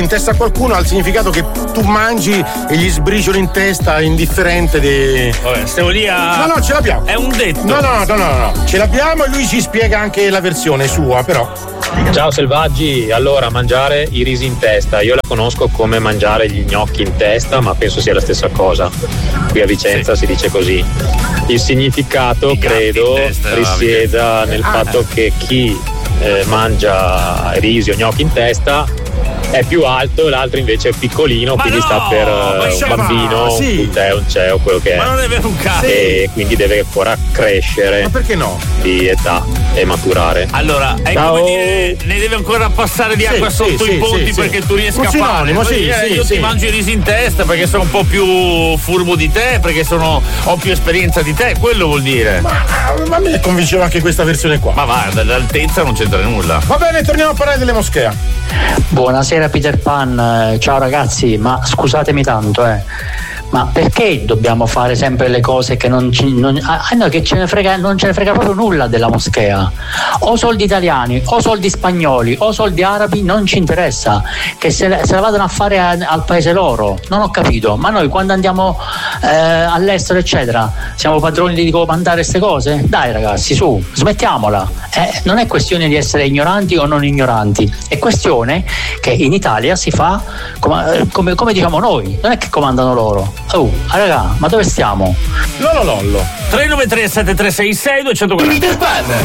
in testa a qualcuno ha il significato che tu mangi e gli sbricioli in testa indifferente di. Vabbè, stiamo lì a. No, ce l'abbiamo. È un detto. No. Ce l'abbiamo e lui ci spiega anche la versione sua, però. Ciao selvaggi, allora mangiare i risi in testa, io la conosco come mangiare gli gnocchi in testa, ma penso sia la stessa cosa. Qui a Vicenza si dice così. Il significato credo risieda nel fatto che chi mangia risi o gnocchi in testa è più alto e l'altro invece è piccolino, ma quindi no, sta per un bambino, sì. un tè, un ceo, quello che è. Ma non è vero un cazzo. E quindi deve ancora crescere. Ma perché no? Di età e maturare. Allora, è Ciao. come dire, ne deve ancora passare di acqua sotto i ponti perché tu riesca a fare. Io ti mangio i risi in testa perché sono un po' più furbo di te, perché ho più esperienza di te, quello vuol dire. Ma me convinceva anche questa versione qua. Ma va, dall'altezza non c'entra nulla. Va bene, torniamo a parlare delle moschee. Buonasera Peter Pan, ciao ragazzi, ma scusatemi tanto, ma perché dobbiamo fare sempre le cose che non che ce ne frega, non ce ne frega proprio nulla della moschea? O soldi italiani, o soldi spagnoli, o soldi arabi, non ci interessa, che se la vadano a fare al paese loro. Non ho capito, ma noi quando andiamo all'estero eccetera siamo padroni di comandare queste cose? Dai ragazzi, su, smettiamola. Non è questione di essere ignoranti o non ignoranti, è questione che in Italia si fa come diciamo noi, non è che comandano loro. Raga, ma dove stiamo? Lollo 393 7366 240.